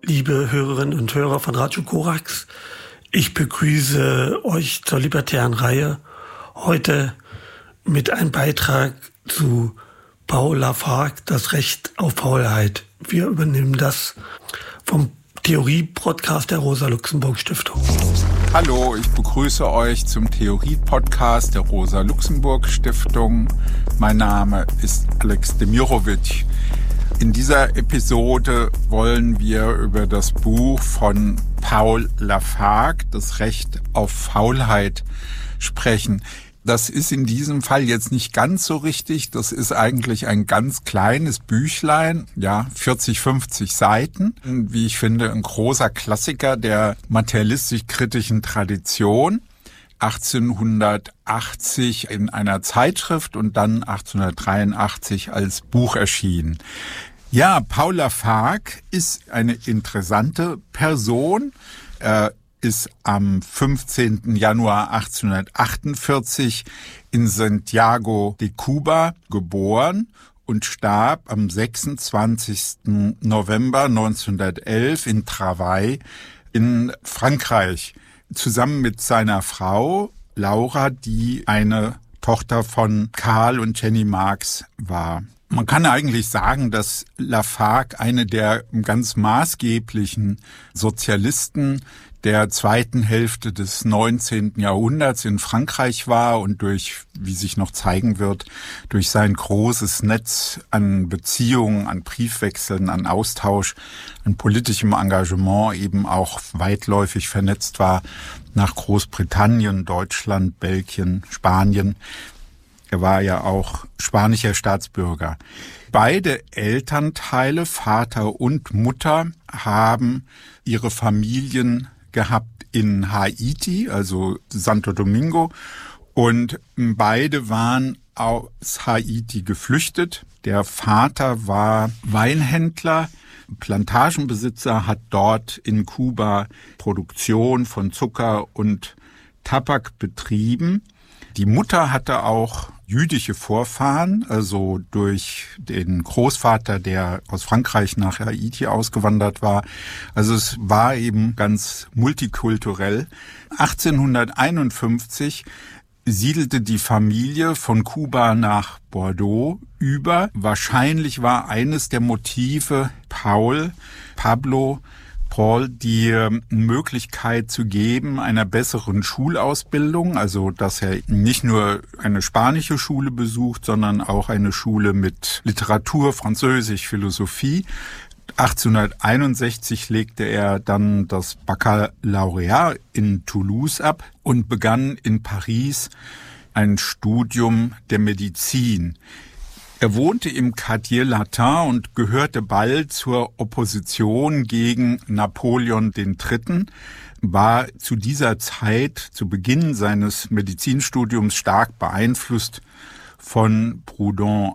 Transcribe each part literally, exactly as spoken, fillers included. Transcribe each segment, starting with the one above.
liebe Hörerinnen und Hörer von Radio Korax. Ich begrüße euch zur libertären Reihe heute mit einem Beitrag zu Paul Lafargue, das Recht auf Faulheit. Wir übernehmen das vom Theorie-Podcast der Rosa-Luxemburg-Stiftung. Hallo, ich begrüße euch zum Theorie-Podcast der Rosa-Luxemburg-Stiftung. Mein Name ist Alex Demirovic. In dieser Episode wollen wir über das Buch von Paul Lafargue, das Recht auf Faulheit, sprechen. Das ist in diesem Fall jetzt nicht ganz so richtig. Das ist eigentlich ein ganz kleines Büchlein, ja, vierzig, fünfzig Seiten. Wie ich finde, ein großer Klassiker der materialistisch-kritischen Tradition. achtzehnhundertachtzig in einer Zeitschrift und dann achtzehnhundertdreiundachtzig als Buch erschienen. Ja, Paul Lafargue ist eine interessante Person. Er ist am fünfzehnten Januar achtzehnhundertachtundvierzig in Santiago de Cuba geboren und starb am sechsundzwanzigsten November neunzehnhundertelf in Travail in Frankreich. Zusammen mit seiner Frau Laura, die eine Tochter von Karl und Jenny Marx war. Man kann eigentlich sagen, dass Lafargue eine der ganz maßgeblichen Sozialisten der zweiten Hälfte des neunzehnten Jahrhunderts in Frankreich war und durch, wie sich noch zeigen wird, durch sein großes Netz an Beziehungen, an Briefwechseln, an Austausch, an politischem Engagement eben auch weitläufig vernetzt war nach Großbritannien, Deutschland, Belgien, Spanien. Er war ja auch spanischer Staatsbürger. Beide Elternteile, Vater und Mutter, haben ihre Familien gehabt in Haiti, also Santo Domingo. Und beide waren aus Haiti geflüchtet. Der Vater war Weinhändler, Plantagenbesitzer, hat dort in Kuba Produktion von Zucker und Tabak betrieben. Die Mutter hatte auch jüdische Vorfahren, also durch den Großvater, der aus Frankreich nach Haiti ausgewandert war. Also es war eben ganz multikulturell. achtzehnhunderteinundfünfzig siedelte die Familie von Kuba nach Bordeaux über. Wahrscheinlich war eines der Motive Paul, Pablo, Paul die Möglichkeit zu geben einer besseren Schulausbildung, also dass er nicht nur eine spanische Schule besucht, sondern auch eine Schule mit Literatur, Französisch, Philosophie. achtzehnhunderteinundsechzig legte er dann das Baccalaureat in Toulouse ab und begann in Paris ein Studium der Medizin. Er wohnte im Quartier Latin und gehörte bald zur Opposition gegen Napoleon der Dritte., war zu dieser Zeit, zu Beginn seines Medizinstudiums, stark beeinflusst von Proudhon.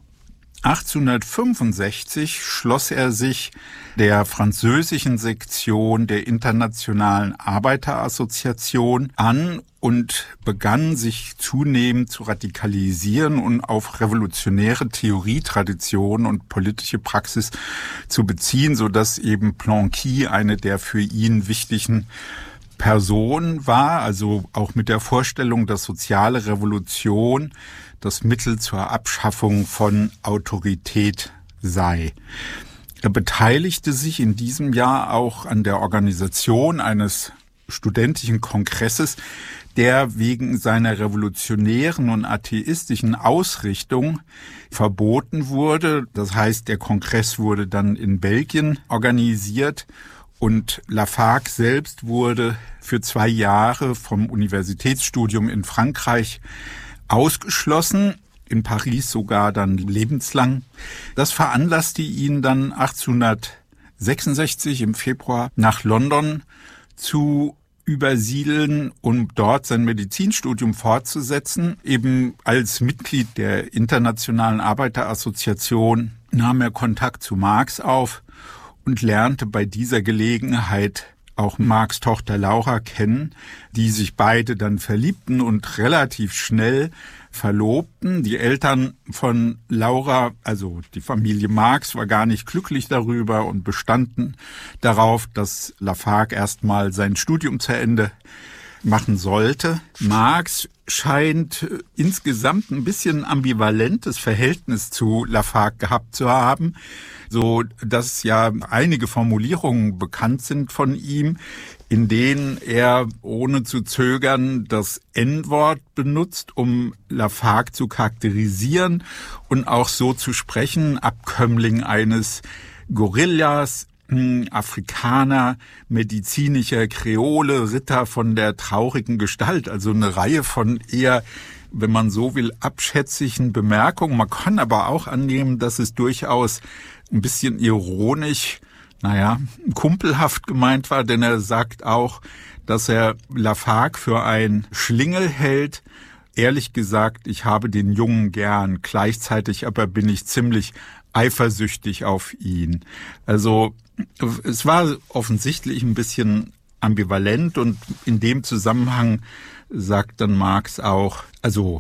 achtzehnhundertfünfundsechzig schloss er sich der französischen Sektion der Internationalen Arbeiterassoziation an und begann sich zunehmend zu radikalisieren und auf revolutionäre Theorietraditionen und politische Praxis zu beziehen, sodass eben Blanqui eine der für ihn wichtigen Personen war, also auch mit der Vorstellung, dass soziale Revolution das Mittel zur Abschaffung von Autorität sei. Er beteiligte sich in diesem Jahr auch an der Organisation eines studentischen Kongresses, der wegen seiner revolutionären und atheistischen Ausrichtung verboten wurde. Das heißt, der Kongress wurde dann in Belgien organisiert und Lafargue selbst wurde für zwei Jahre vom Universitätsstudium in Frankreich ausgeschlossen, in Paris sogar dann lebenslang. Das veranlasste ihn dann achtzehnhundertsechsundsechzig im Februar nach London zu übersiedeln, um dort sein Medizinstudium fortzusetzen. Eben als Mitglied der Internationalen Arbeiterassoziation nahm er Kontakt zu Marx auf und lernte bei dieser Gelegenheit auch Marx Tochter Laura kennen, die sich beide dann verliebten und relativ schnell verlobten. Die Eltern von Laura, also die Familie Marx, war gar nicht glücklich darüber und bestanden darauf, dass Lafargue erstmal sein Studium zu Ende machen sollte. Marx scheint insgesamt ein bisschen ambivalentes Verhältnis zu Lafargue gehabt zu haben, so dass ja einige Formulierungen bekannt sind von ihm, in denen er ohne zu zögern das En-Wort benutzt, um Lafargue zu charakterisieren und auch so zu sprechen, Abkömmling eines Gorillas, Afrikaner, medizinischer Kreole, Ritter von der traurigen Gestalt, also eine Reihe von eher, wenn man so will, abschätzigen Bemerkungen. Man kann aber auch annehmen, dass es durchaus ein bisschen ironisch, naja, kumpelhaft gemeint war, denn er sagt auch, dass er Lafargue für ein Schlingel hält. Ehrlich gesagt, ich habe den Jungen gern, gleichzeitig aber bin ich ziemlich eifersüchtig auf ihn. Also es war offensichtlich ein bisschen ambivalent und in dem Zusammenhang sagt dann Marx auch, also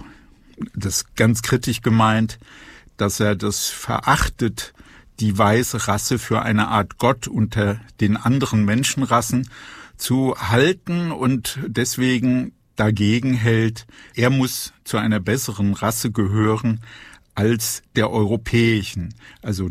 das ganz kritisch gemeint, dass er das verachtet, die weiße Rasse für eine Art Gott unter den anderen Menschenrassen zu halten und deswegen dagegen hält, er muss zu einer besseren Rasse gehören als der europäischen. Also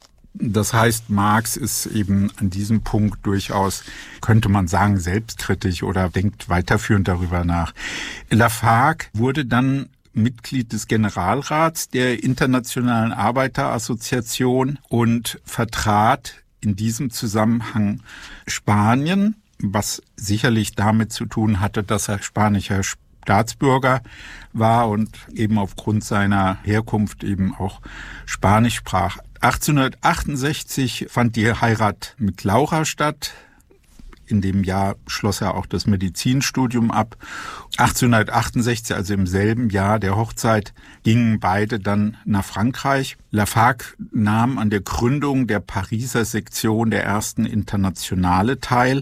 das heißt, Marx ist eben an diesem Punkt durchaus, könnte man sagen, selbstkritisch oder denkt weiterführend darüber nach. Lafargue wurde dann Mitglied des Generalrats der Internationalen Arbeiterassoziation und vertrat in diesem Zusammenhang Spanien, was sicherlich damit zu tun hatte, dass er spanischer Staatsbürger war und eben aufgrund seiner Herkunft eben auch Spanisch sprach. achtzehnhundertachtundsechzig fand die Heirat mit Laura statt. In dem Jahr schloss er auch das Medizinstudium ab. achtzehnhundertachtundsechzig, also im selben Jahr der Hochzeit, gingen beide dann nach Frankreich. Lafargue nahm an der Gründung der Pariser Sektion der ersten Internationale teil.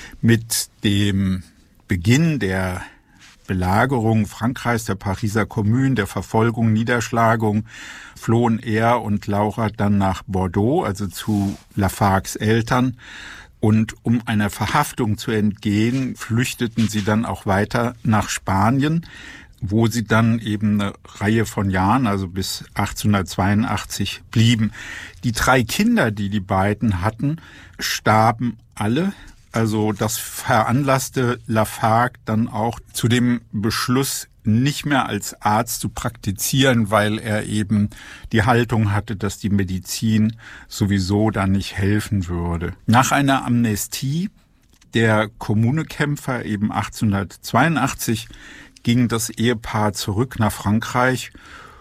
Mit dem Beginn der Belagerung Frankreichs, der Pariser Kommune, der Verfolgung, Niederschlagung, flohen er und Laura dann nach Bordeaux, also zu Lafargues Eltern. Und um einer Verhaftung zu entgehen, flüchteten sie dann auch weiter nach Spanien, wo sie dann eben eine Reihe von Jahren, also bis achtzehnhundertzweiundachtzig, blieben. Die drei Kinder, die die beiden hatten, starben alle. Also das veranlasste Lafargue dann auch zu dem Beschluss, nicht mehr als Arzt zu praktizieren, weil er eben die Haltung hatte, dass die Medizin sowieso da nicht helfen würde. Nach einer Amnestie der Kommunekämpfer eben achtzehnhundertzweiundachtzig ging das Ehepaar zurück nach Frankreich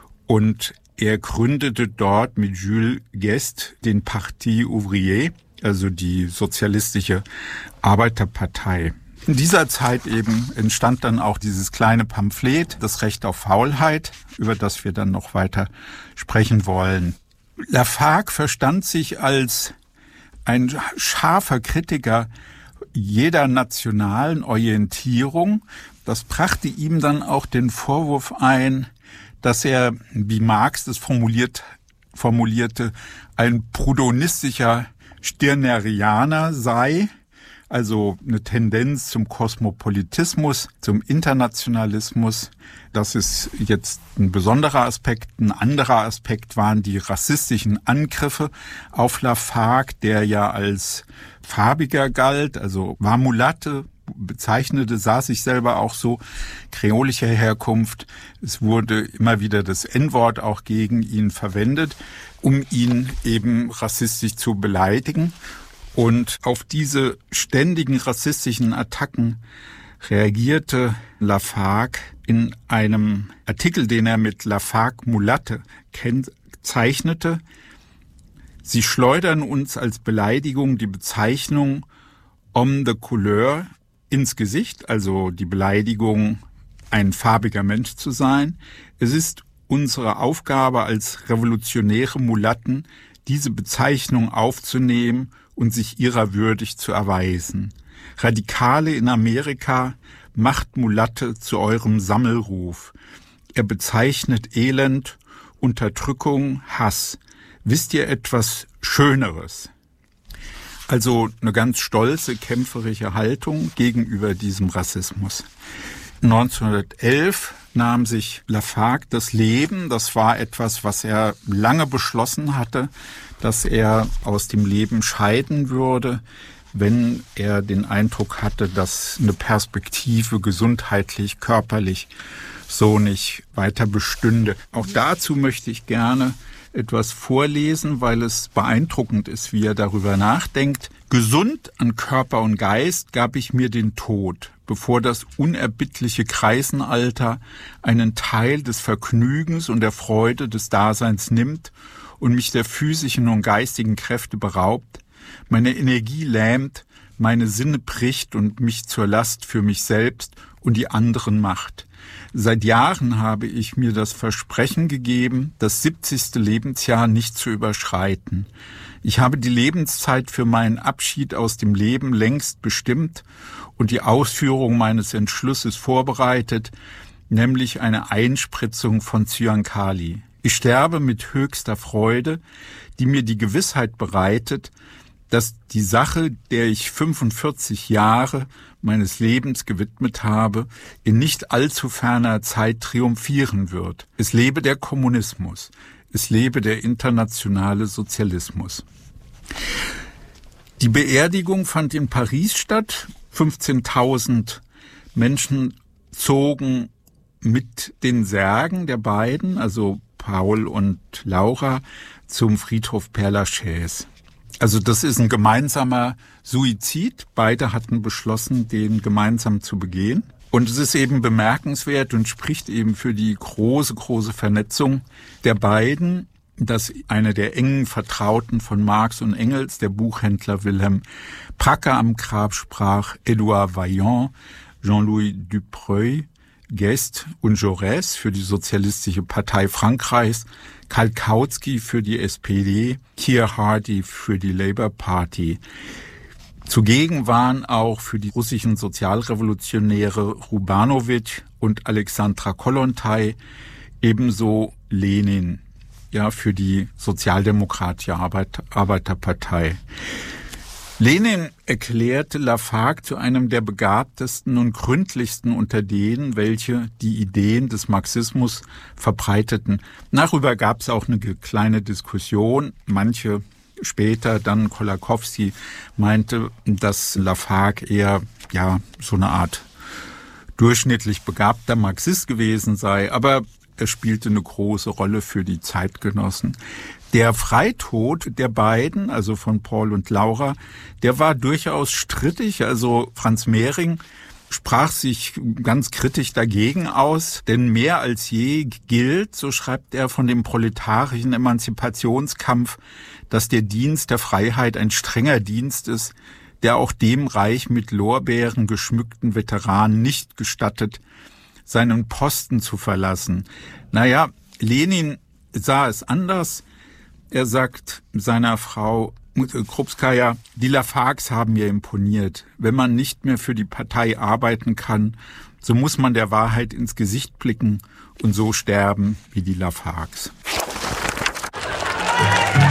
und er gründete dort mit Jules Guesde den Parti Ouvrier, also die sozialistische Arbeiterpartei. In dieser Zeit eben entstand dann auch dieses kleine Pamphlet, das Recht auf Faulheit, über das wir dann noch weiter sprechen wollen. Lafargue verstand sich als ein scharfer Kritiker jeder nationalen Orientierung. Das brachte ihm dann auch den Vorwurf ein, dass er, wie Marx das formuliert, formulierte, ein proudhonistischer Stirnerianer sei, also eine Tendenz zum Kosmopolitismus, zum Internationalismus. Das ist jetzt ein besonderer Aspekt. Ein anderer Aspekt waren die rassistischen Angriffe auf Lafargue, der ja als farbiger galt, also war Mulatte, bezeichnete, sah sich selber auch so, kreolischer Herkunft. Es wurde immer wieder das En-Wort auch gegen ihn verwendet, um ihn eben rassistisch zu beleidigen. Und auf diese ständigen rassistischen Attacken reagierte Lafargue in einem Artikel, den er mit Lafargue Mulatte kennzeichnete. Sie schleudern uns als Beleidigung die Bezeichnung homme de couleur ins Gesicht, also die Beleidigung, ein farbiger Mensch zu sein. Es ist unsere Aufgabe als revolutionäre Mulatten, diese Bezeichnung aufzunehmen und sich ihrer würdig zu erweisen. Radikale in Amerika, macht Mulatte zu eurem Sammelruf. Er bezeichnet Elend, Unterdrückung, Hass. Wisst ihr etwas Schöneres? Also eine ganz stolze, kämpferische Haltung gegenüber diesem Rassismus. neunzehnhundertelf nahm sich Lafargue das Leben. Das war etwas, was er lange beschlossen hatte, dass er aus dem Leben scheiden würde, wenn er den Eindruck hatte, dass eine Perspektive gesundheitlich, körperlich so nicht weiter bestünde. Auch dazu möchte ich gerne etwas vorlesen, weil es beeindruckend ist, wie er darüber nachdenkt. Gesund an Körper und Geist gab ich mir den Tod, bevor das unerbittliche Kreisenalter einen Teil des Vergnügens und der Freude des Daseins nimmt und mich der physischen und geistigen Kräfte beraubt, meine Energie lähmt, meine Sinne bricht und mich zur Last für mich selbst und die anderen macht. Seit Jahren habe ich mir das Versprechen gegeben, das siebzigste Lebensjahr nicht zu überschreiten. Ich habe die Lebenszeit für meinen Abschied aus dem Leben längst bestimmt und die Ausführung meines Entschlusses vorbereitet, nämlich eine Einspritzung von Zyankali. Ich sterbe mit höchster Freude, die mir die Gewissheit bereitet, dass die Sache, der ich fünfundvierzig Jahre meines Lebens gewidmet habe, in nicht allzu ferner Zeit triumphieren wird. Es lebe der Kommunismus, es lebe der internationale Sozialismus. Die Beerdigung fand in Paris statt. fünfzehntausend Menschen zogen mit den Särgen der beiden, also Paul und Laura, zum Friedhof Père-Lachaise. Also das ist ein gemeinsamer Suizid. Beide hatten beschlossen, den gemeinsam zu begehen. Und es ist eben bemerkenswert und spricht eben für die große, große Vernetzung der beiden, dass einer der engen Vertrauten von Marx und Engels, der Buchhändler Wilhelm Pracker, am Grab sprach, Édouard Vaillant, Jean-Louis Dubreuil, Guest und Jaurès für die Sozialistische Partei Frankreichs, Karl Kautsky für die S P D, Keir Hardie für die Labour Party. Zugegen waren auch für die russischen Sozialrevolutionäre Rubanowitsch und Alexandra Kollontai, ebenso Lenin, ja, für die Sozialdemokratische Arbeit, Arbeiterpartei. Lenin erklärte Lafargue zu einem der begabtesten und gründlichsten unter denen, welche die Ideen des Marxismus verbreiteten. Darüber gab es auch eine kleine Diskussion. Manche später, dann Kolakowski, meinte, dass Lafargue eher ja so eine Art durchschnittlich begabter Marxist gewesen sei. Aber er spielte eine große Rolle für die Zeitgenossen. Der Freitod der beiden, also von Paul und Laura, der war durchaus strittig. Also Franz Mehring sprach sich ganz kritisch dagegen aus, denn mehr als je gilt, so schreibt er, von dem proletarischen Emanzipationskampf, dass der Dienst der Freiheit ein strenger Dienst ist, der auch dem reich mit Lorbeeren geschmückten Veteranen nicht gestattet, seinen Posten zu verlassen. Naja, Lenin sah es anders. Er sagt seiner Frau Krupskaya, die Lafargues haben mir imponiert. Wenn man nicht mehr für die Partei arbeiten kann, so muss man der Wahrheit ins Gesicht blicken und so sterben wie die Lafargues.